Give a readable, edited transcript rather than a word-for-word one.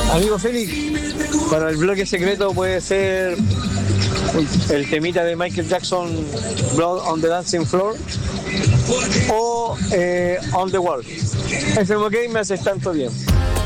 Amigo Félix, para el bloque secreto puede ser el temita de Michael Jackson, Blood on the Dancing Floor, o On the Wall. FM OK me hace tanto bien.